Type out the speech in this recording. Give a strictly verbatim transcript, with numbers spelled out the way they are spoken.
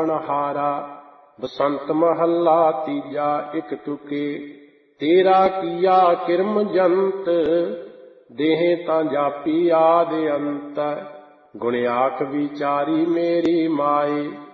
ਪਾਵਨ ਹਾਰਾ। ਬਸੰਤ ਮਹੱਲਾ ਤੀਜਾ ਇਕ ਤੁਕੇ। ਤੇਰਾ ਕੀਆ ਕਿਰਮ ਜੰਤ, ਦੇਹ ਤਾਂ ਜਾਪੀ ਆਦਿ ਅੰਤ। ਗੁਣ ਆਖ ਵਿਚਾਰੀ ਮੇਰੀ ਮਾਏ,